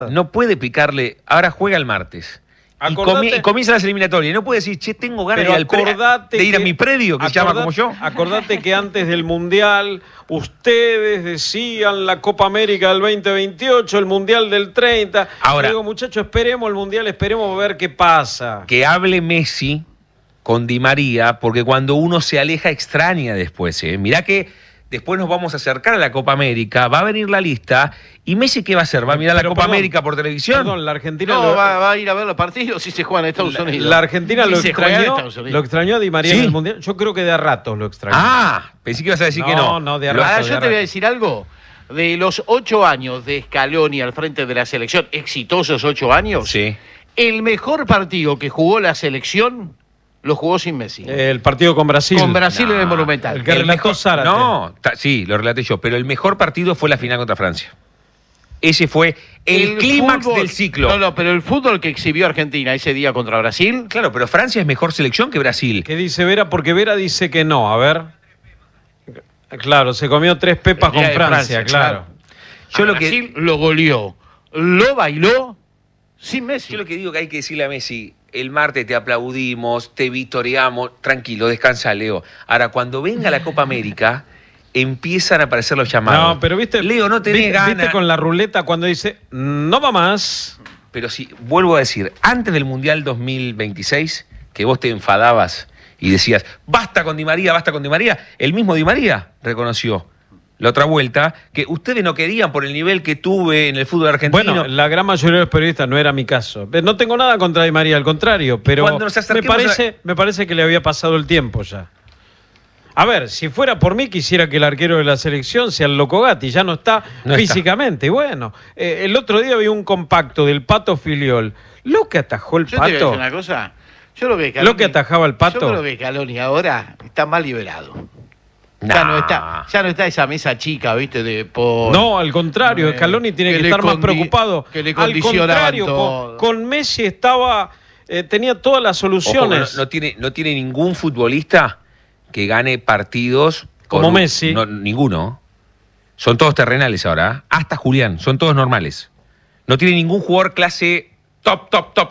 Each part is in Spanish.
no puede picarle, ahora juega el martes. Y comienza las eliminatorias. No puede decir, che, tengo ganas de ir a mi predio, que se llama como yo. Acordate que antes del Mundial, ustedes decían la Copa América del 2028, el Mundial del 30. Ahora, yo digo, muchachos, esperemos el Mundial, esperemos ver qué pasa. Que hable Messi con Di María, porque cuando uno se aleja extraña después. Mirá que después nos vamos a acercar a la Copa América, va a venir la lista, y Messi, ¿qué va a hacer? ¿Va a mirar la Copa América por televisión? Perdón, la Argentina... No, va a ir a ver los partidos si se juegan en Estados Unidos. La Argentina lo extrañó a Di María en el Mundial. Yo creo que de a ratos lo extrañó. Ah, pensé que ibas a decir que no. No, de a ratos. Yo te voy a decir algo. De los 8 años de Scaloni al frente de la selección, exitosos 8 años, sí, el mejor partido que jugó la selección... lo jugó sin Messi. El partido con Brasil. Con Brasil en el Monumental. El que relató Zárate. No, sí, lo relaté yo. Pero el mejor partido fue la final contra Francia. Ese fue el clímax del ciclo. No, pero el fútbol que exhibió Argentina ese día contra Brasil... Claro, pero Francia es mejor selección que Brasil. ¿Qué dice Vera? Porque Vera dice que no. A ver. Claro, se comió 3 pepas con Francia, claro. Brasil lo goleó, lo bailó sin Messi. Yo lo que digo que hay que decirle a Messi... El martes te aplaudimos, te victoriamos. Tranquilo, descansa, Leo. Ahora, cuando venga la Copa América, empiezan a aparecer los llamados. No, pero viste, Leo, no tenés ganas. Viste con la ruleta cuando dice, no va más. Pero sí, vuelvo a decir, antes del Mundial 2026, que vos te enfadabas y decías, basta con Di María, el mismo Di María reconoció la otra vuelta, que ustedes no querían por el nivel que tuve en el fútbol argentino. Bueno, la gran mayoría de los periodistas, no era mi caso. No tengo nada contra Di María, al contrario, pero me parece que le había pasado el tiempo ya. A ver, si fuera por mí, quisiera que el arquero de la selección sea el Loco Gatti, ya no está físicamente. Está. Bueno, el otro día vi un compacto del Pato Filiol. Lo que atajó el Pato. Yo te voy a decir una cosa. Lo que atajaba el Pato. Yo creo que Scaloni ahora está más liberado. Ya no está esa mesa chica, ¿viste? No, al contrario, Scaloni tiene que estar más preocupado. Que le al contrario, con Messi tenía todas las soluciones. Ojo, no tiene ningún futbolista que gane partidos como Messi. No, ninguno. Son todos terrenales ahora. Hasta Julián, son todos normales. No tiene ningún jugador clase top.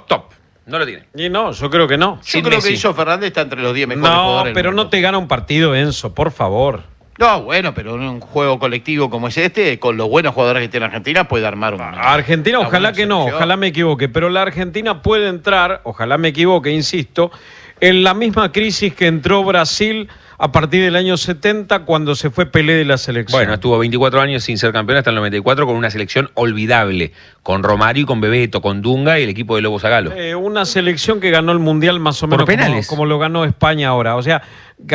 No lo tiene. Y no, yo creo que no. Yo creo que Enzo Fernández está entre los 10 mejores jugadores. No, pero no te gana un partido, Enzo, por favor. No, bueno, pero en un juego colectivo como es este, con los buenos jugadores que tiene Argentina, puede armar una... Argentina, ojalá que no, ojalá me equivoque, pero la Argentina puede entrar, ojalá me equivoque, insisto, en la misma crisis que entró Brasil a partir del año 70, cuando se fue Pelé de la selección. Bueno, estuvo 24 años sin ser campeón hasta el 94 con una selección olvidable, con Romario y con Bebeto, con Dunga y el equipo de Lobo Zagalo. Una selección que ganó el Mundial más o menos como lo ganó España ahora. O sea,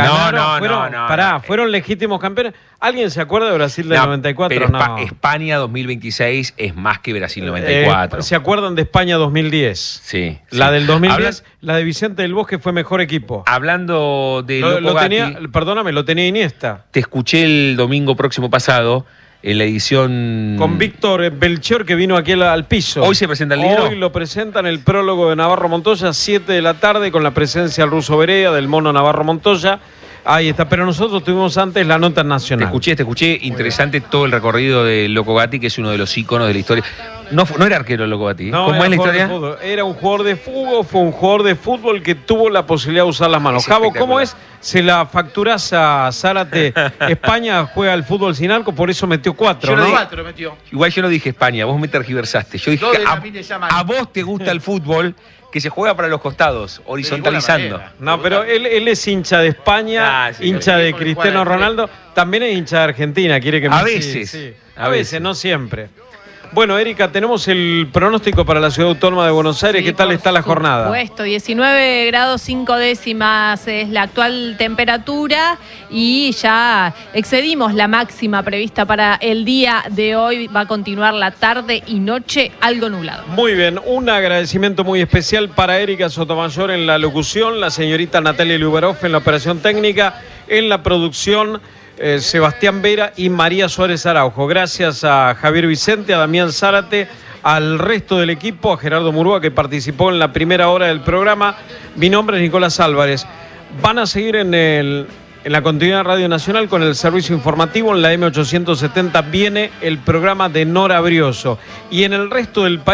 ganaron, fueron legítimos campeones. ¿Alguien se acuerda de Brasil del 94? Pero España 2026 es más que Brasil 94. ¿Se acuerdan de España 2010? Sí. La del 2010, la de Vicente del Bosque fue mejor equipo. Hablando de Loco Gatti, perdóname, lo tenía Iniesta. Te escuché el domingo próximo pasado en la edición... Con Víctor Belchior, que vino aquí al piso. ¿Hoy se presenta el libro? Hoy lo presentan el prólogo de Navarro Montoya, 7 de la tarde, con la presencia del Ruso Berea, del Mono Navarro Montoya. Ahí está, pero nosotros tuvimos antes la nota nacional. Te escuché, interesante todo el recorrido de Loco Gatti, que es uno de los íconos de la historia. No era arquero Loco Gatti. No, ¿cómo es la historia? Era un jugador de fútbol, fue un jugador de fútbol que tuvo la posibilidad de usar las manos. Javo, ¿cómo es? Se la facturás a Zárate. España juega al fútbol sin arco, por eso metió 4, ¿no? 4 metió. Igual yo no dije España, vos me tergiversaste. Yo dije a vos te gusta el fútbol que se juega para los costados, horizontalizando. No, pero él es hincha de España, hincha de Cristiano Ronaldo, también es hincha de Argentina, quiere que me... A veces, a veces, no siempre. Bueno, Erika, tenemos el pronóstico para la Ciudad Autónoma de Buenos Aires. ¿Qué tal está la jornada? Por supuesto, 19 grados 5 décimas es la actual temperatura y ya excedimos la máxima prevista para el día de hoy. Va a continuar la tarde y noche algo nublado. Muy bien, un agradecimiento muy especial para Erika Sotomayor en la locución, la señorita Natalia Lubarov en la operación técnica, en la producción... Sebastián Vera y María Suárez Araujo. Gracias a Javier Vicente, a Damián Zárate, al resto del equipo, a Gerardo Murúa, que participó en la primera hora del programa. Mi nombre es Nicolás Álvarez. Van a seguir en el En la continuidad de Radio Nacional con el servicio informativo en la M870 viene el programa de Nora Brioso. Y en el resto del país